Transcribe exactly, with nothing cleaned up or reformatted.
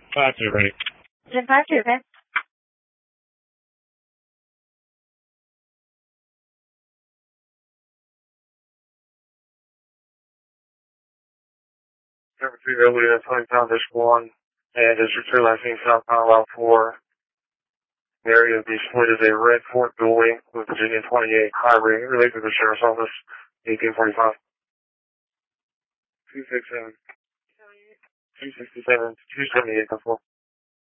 Five two, ready. ten five two, okay. Number three, earlier, twenty pound dish one, and District two, nineteen South Parallel four. The area of the split is a red Ford dual wing with Virginia twenty-eight highway related to the Sheriff's Office, eighteen forty-five. two sixty-seven. two sixty-seven, two seventy-eight, that's four.